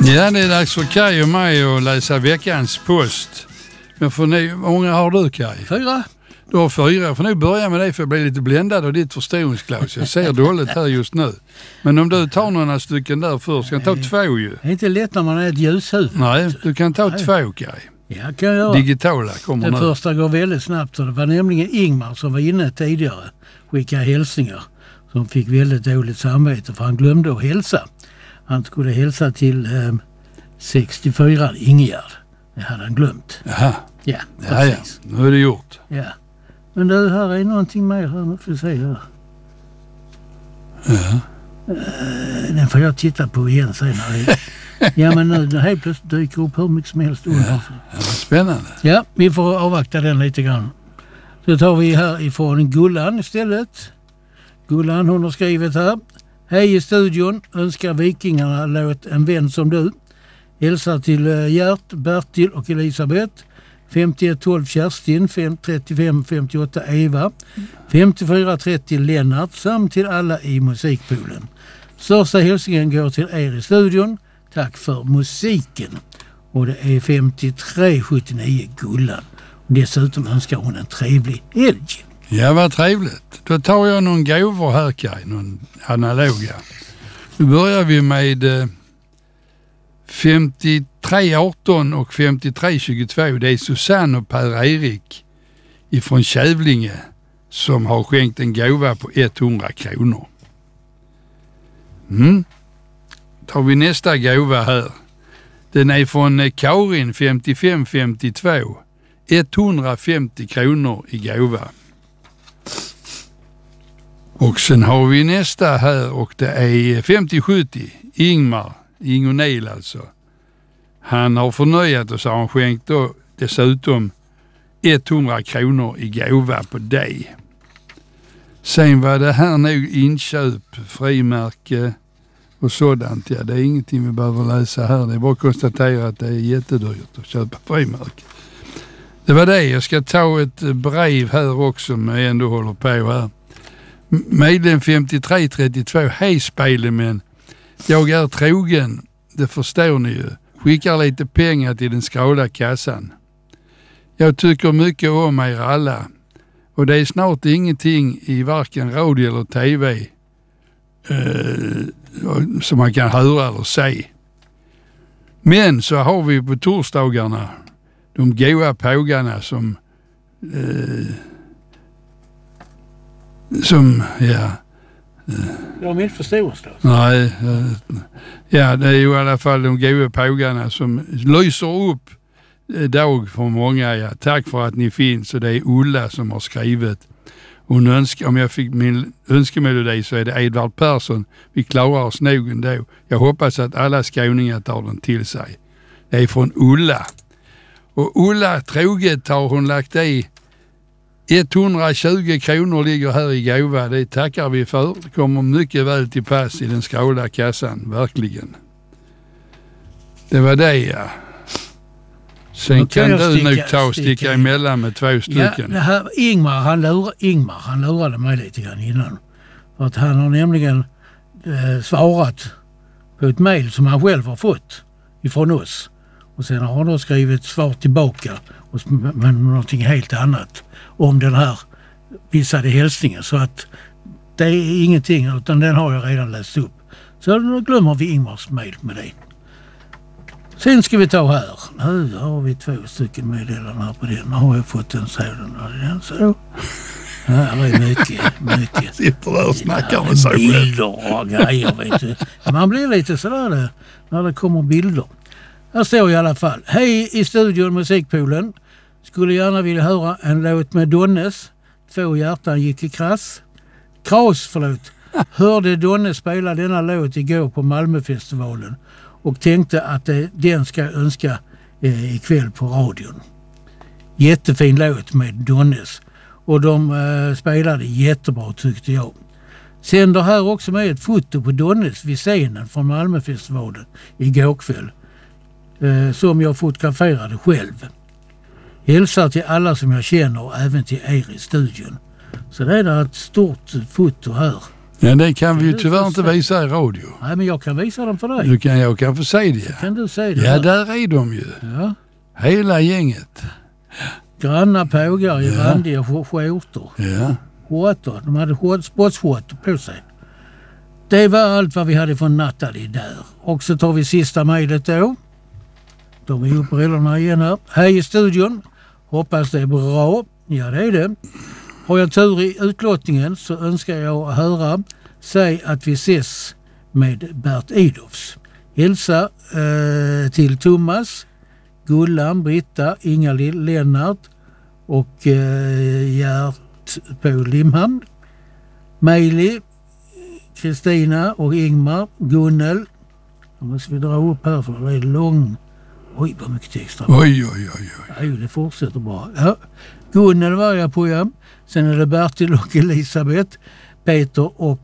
Ja, det är dags för Kaj och mig att läsa veckans post. Men hur många har du, Kaj? 4. Du har 4. Jag får nog börja med dig för att bli lite bländad av ditt förstoringsglas. Jag ser dåligt här just nu. Men om du tar några stycken där först, kan ta 2 ju. Det är inte lätt när man är ett ljushuvud. Nej, du kan ta 2, Kaj. Ja, kan jag göra. Digitala kommer nu. Det första går väldigt snabbt. Och det var nämligen Ingmar som var inne tidigare. Skickade hälsningar. Som fick väldigt dåligt samvete för han glömde att hälsa. Han skulle hälsa till 64 Ingegärd. Det hade han glömt. Jaha. Ja, precis. Ja, nu är det gjort. Ja. Men det här är någonting mer här. Nu får vi se här. Ja. Den får jag titta på igen senare. Ja, men nu helt plötsligt dyker upp hur mycket som helst under. Ja, det var spännande. Ja, vi får avvakta den lite grann. Så tar vi här ifrån Gullan istället. Gullan, hon har skrivit här. Hej i studion, önskar Vikingarna låt En vän som du. Hälsar till Gert, Bertil och Elisabeth. 5112 Kerstin, 3558 Eva, 5430 Lennart samt till alla i musikpoolen. Största hälsningen går till er i studion. Tack för musiken. Och det är 5379 Gullan. Och dessutom önskar hon en trevlig helg. Ja, vad trevligt. Då tar jag någon gåvor här, Kaj, någon analoga. Nu börjar vi med 5318 och 5322. Det är Susanne och Per-Erik ifrån Kävlinge som har skänkt en gåva på 100 kronor. Tar vi nästa gåva här. Den är från Karin 5552. 150 kronor i gåva. Och sen har vi nästa här och det är 5070 Ingo Neil alltså. Han har förnöjat och så har han skänkt då dessutom 100 kronor i gåva på dig. Sen var det här nog inköp, frimärke och sådant. Ja, det är ingenting vi behöver läsa här. Det är bara att konstatera att det är jättedyrt att köpa frimärke. Det var det. Jag ska ta ett brev här också men jag ändå håller på här. Medlem 5332. Hej Spelmän. Jag är trogen, det förstår ni ju. Skickar lite pengar till den skrala kassan. Jag tycker mycket om er alla. Och det är snart ingenting i varken radio eller tv som man kan höra eller se. Men så har vi på torsdagarna de goa pågarna som ja. De inte förstås då. Nej, ja det är ju i alla fall de goda pågarna som lyser upp dag för många. Ja. Tack för att ni finns och det är Ulla som har skrivit. Hon önskar, om jag fick min önskemelodi så är det Edvard Persson. Vi klarar oss nog ändå. Jag hoppas att alla skåningar tar den till sig. Det är från Ulla. Och Ulla troget har hon lagt i 120 kronor ligger här i gåva. Det tackar vi för. Det kommer mycket väl till pass i den skråla kassan. Verkligen. Det var det, ja. Sen kan du nog ta och sticka emellan med 2 stycken. Ja, det här, Ingmar han lurade mig lite grann innan. För att han har nämligen svarat på ett mejl som han själv har fått ifrån oss. Och sen har han då skrivit svar tillbaka med någonting helt annat om den här vissade hälsningen. Så att det är ingenting utan den har jag redan läst upp. Så då glömmer vi Ingmars mejl med det. Sen ska vi ta här. Nu har vi 2 stycken meddelanden här på den. Nu har jag fått en sådan och den så. Här är mycket. Sitter där och snackar med sig. Bilder och grejer, vet du. Man blir lite sådär när det kommer bilder. Här står i alla fall. Hej i studion Musikpoolen. Skulle gärna vilja höra en låt med Donnes. 2 hjärtan gick i kras. Hörde Donne spela denna låt igår på Malmöfestivalen. Och tänkte att den ska önska ikväll på radion. Jättefin låt med Donnes. Och de spelade jättebra tyckte jag. Sänder här också med ett foto på Donnes vid scenen från Malmöfestivalen igår kväll. Som jag fotograferade själv. Hälsar till alla som jag känner och även till er i studion. Så det är ett stort foto här Ja, det kan vi ju tyvärr inte visa i radio. Nej, men jag kan visa dem för dig. Jag kan få säga det. Kan du säga det? Ja, där är de ju. Ja. Hela gänget. Granna pågar i randiga skjortor. Ja. Skjortor. De hade sportskjortor på sig. Det var allt vad vi hade från Nathalie där. Och så tar vi sista mejlet då. Då är vi upp brillorna igen här. Hej i studion. Hoppas det är bra. Ja, det är det. Har jag tur i utlottningen så önskar jag höra. Säg att vi ses med Bert Idolfs. Hälsa till Thomas, Gullan, Britta, Inga-Lill, Lennart och Gert på Limhamn. Mejli, Kristina och Ingmar, Gunnel. Då måste vi dra upp här för det är lång. Oj, vad mycket text. Oj. Ja, det fortsätter bra. Ja. Gunnel var jag på, ja. Sen är det Bertil och Elisabeth, Peter och...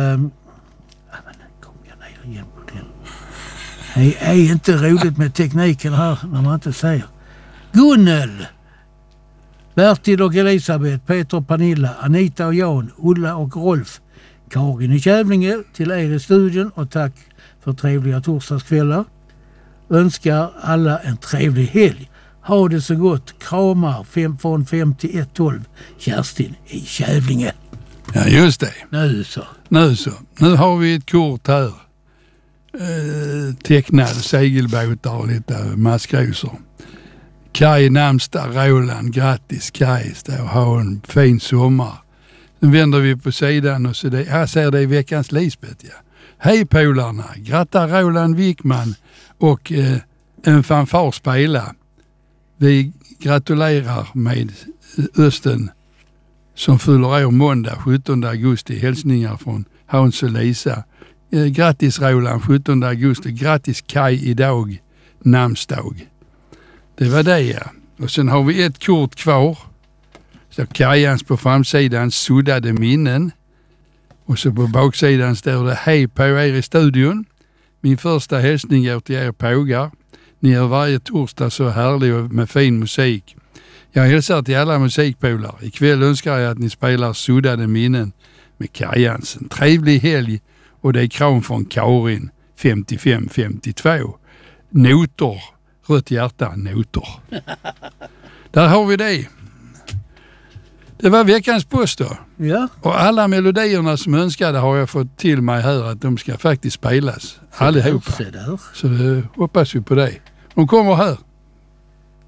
kom jag ner igen på den. Det är inte roligt med tekniken här när man inte säger. Gunnel, Bertil och Elisabeth, Peter och Pernilla, Anita och Jan, Ulla och Rolf, Karin i Kävlinge, till er i studion och tack för trevliga torsdagskvällar. Önskar alla en trevlig helg. Ha det så gott. Kramar från 5112 Kerstin i Kävlinge. Ja, just det. Nu så. Nu har vi ett kort här. Tecknade segelbåtar och lite maskrosor. Kaj Namstad, Roland. Grattis Kaj. Ha en fin sommar. Sen vänder vi på sidan och så det, jag ser det i veckans Lisbeth. Ja. Hej polarna. Grattar Roland Wickman och en fanfar spela. Vi gratulerar med Östen som fyller år måndag 17 augusti. Hälsningar från Hans och Lisa. Grattis Roland 17 augusti. Grattis Kaj idag, namnsdag. Det var det, ja. Och sen har vi ett kort kvar. Så Kajans på framsidan suddade minnen. Och så på baksidan står det hej på er i studion. Min första hälsning går till er pågar. Ni är varje torsdag så härlig och med fin musik. Jag hälsar till alla musikpolare. Ikväll önskar jag att ni spelar suddade minnen med Kajans. En trevlig helg och det är kram från Karin 5552. Noter, rött hjärta, noter. Där har vi det. Det var veckans post då. Ja. Och alla melodierna som önskade har jag fått till mig här att de ska faktiskt spelas. Allihopa. Så hoppas vi på det. De kommer här.